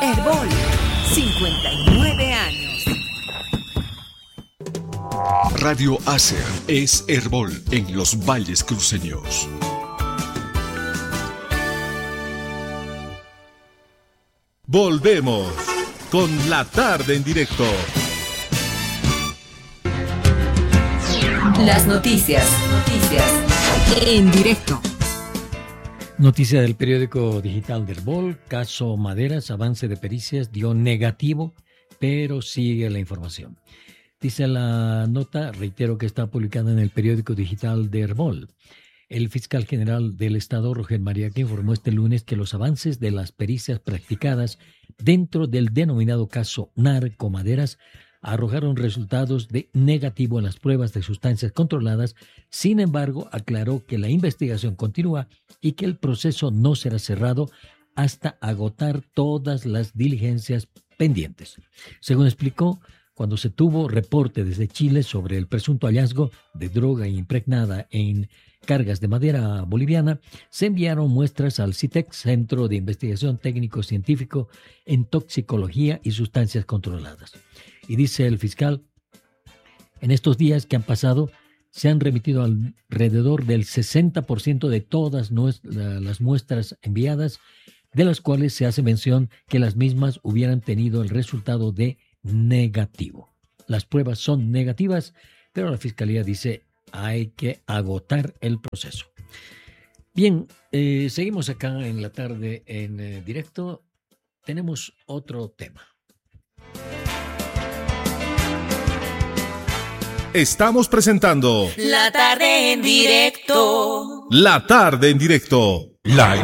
Herbol, 59 años. Radio Acer es Herbol en los valles cruceños. Volvemos con la tarde en directo. Las noticias en directo. Noticia del periódico digital de Herbol, caso Maderas, avance de pericias dio negativo, pero sigue la información. Dice la nota, reitero que está publicada en el periódico digital de Herbol. El fiscal general del Estado, Roger Mariaque, informó este lunes que los avances de las pericias practicadas dentro del denominado caso Narcomaderas arrojaron resultados de negativo en las pruebas de sustancias controladas. Sin embargo, aclaró que la investigación continúa y que el proceso no será cerrado hasta agotar todas las diligencias pendientes. Según explicó, cuando se tuvo reporte desde Chile sobre el presunto hallazgo de droga impregnada en cargas de madera boliviana, se enviaron muestras al CITEC, Centro de Investigación Técnico-Científico en Toxicología y Sustancias Controladas. Y dice el fiscal, en estos días que han pasado, se han remitido alrededor del 60% de todas las muestras enviadas, de las cuales se hace mención que las mismas hubieran tenido el resultado de negativo. Las pruebas son negativas, pero la Fiscalía dice hay que agotar el proceso. Bien, seguimos acá en la tarde en directo. Tenemos otro tema. Estamos presentando La tarde en directo. La tarde en directo.